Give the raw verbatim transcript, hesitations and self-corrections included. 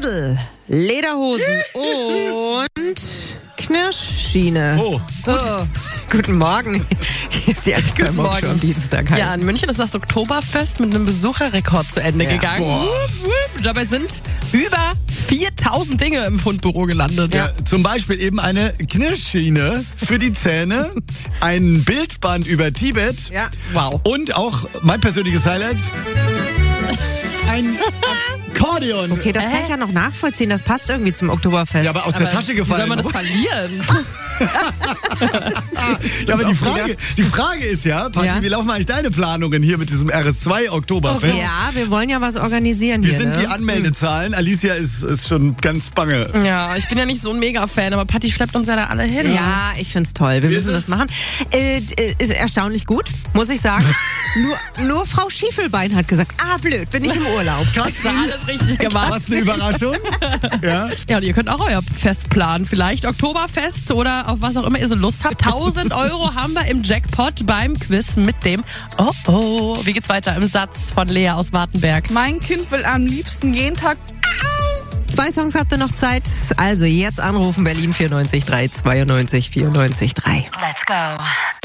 Nadel, Lederhosen und Knirschschiene. Oh. Gut. Oh. Guten Morgen. Hier ist die Guten Morgen am Dienstag. Ja, in München ist das Oktoberfest mit einem Besucherrekord zu Ende ja. gegangen. Wupp, wupp. Dabei sind über viertausend Dinge im Fundbüro gelandet. Ja, zum Beispiel eben eine Knirschschiene für die Zähne, ein Bildband über Tibet. Ja. Wow. Und auch mein persönliches Highlight, ein Akkordeon. Okay, das kann ich ja noch nachvollziehen. Das passt irgendwie zum Oktoberfest. Ja, aber aus der Aber Tasche gefallen. Wie soll man das verlieren? Ja, aber die Frage, die Frage ist ja, Patti, Ja? wie laufen eigentlich deine Planungen hier mit diesem R S zwei Oktoberfest? Okay. Ja, wir wollen ja was organisieren Wie hier. sind ne? die Anmeldezahlen? Alicia ist, ist schon ganz bange. Ja, ich bin ja nicht so ein Mega-Fan, aber Patti schleppt uns ja da alle hin. Ja, ich find's toll. Wir Wie müssen ist das es? machen. Äh, äh, ist erstaunlich gut, muss ich sagen. nur, nur Frau Schiefelbein hat gesagt, ah blöd, bin ich im Urlaub. War alles richtig gemacht. Was eine Überraschung. Ja. Ja, und ihr könnt auch euer Fest planen. Vielleicht Oktoberfest oder auf was auch immer ihr so Lust habt. tausend Euro haben wir im Jackpot beim Quiz mit dem Oh oh. Wie geht's weiter im Satz von Lea aus Wartenberg? Mein Kind will am liebsten jeden Tag. Zwei Songs habt ihr noch Zeit. Also jetzt anrufen, Berlin vierundneunzig drei zweiundneunzig vierundneunzig drei. Let's go.